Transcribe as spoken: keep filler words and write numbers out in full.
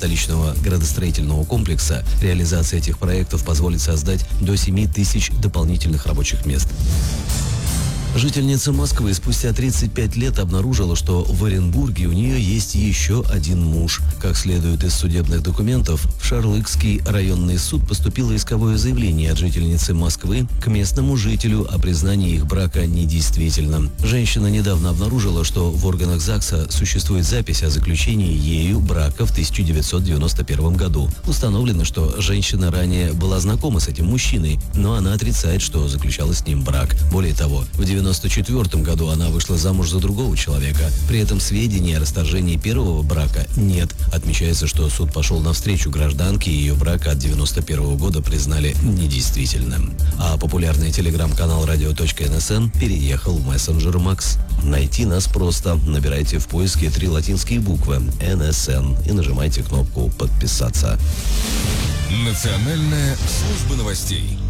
столичного градостроительного комплекса. Реализация этих проектов позволит создать до семи тысяч дополнительных рабочих мест. Жительница Москвы спустя тридцать пять лет обнаружила, что в Оренбурге у нее есть еще один муж. Как следует из судебных документов, в Шарлыкский районный суд поступило исковое заявление от жительницы Москвы к местному жителю о признании их брака недействительным. Женщина недавно обнаружила, что в органах ЗАГСа существует запись о заключении ею брака в тысяча девятьсот девяносто первом году. Установлено, что женщина ранее была знакома с этим мужчиной, но она отрицает, что заключала с ним брак. Более того, в девяносто четвёртом году она вышла замуж за другого человека. При этом сведений о расторжении первого брака нет. Отмечается, что суд пошел навстречу гражданке, и ее брак от девяносто первого года признали недействительным. А популярный телеграм-канал radio.nsn переехал в мессенджер Макс. Найти нас просто. Набирайте в поиске три латинские буквы эн эс эн и нажимайте кнопку «Подписаться». Национальная служба новостей.